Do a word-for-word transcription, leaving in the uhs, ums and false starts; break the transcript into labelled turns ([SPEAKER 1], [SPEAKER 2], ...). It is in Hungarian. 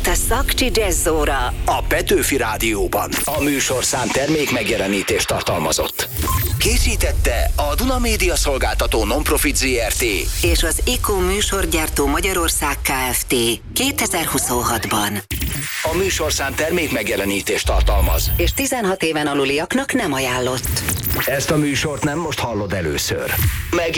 [SPEAKER 1] a Szakcsi Jazzóra
[SPEAKER 2] a Petőfi Rádióban. A műsorszám termék megjelenítést tartalmazott. Készítette a Duna Média Szolgáltató Non-Profit zé er té
[SPEAKER 1] és az IKO műsorgyártó Magyarország Kft. kétezer-huszonhatban.
[SPEAKER 2] A műsorszám termék megjelenítést tartalmaz,
[SPEAKER 1] és tizenhat éven aluliaknak nem ajánlott.
[SPEAKER 2] Ezt a műsort nem most hallod először. Meg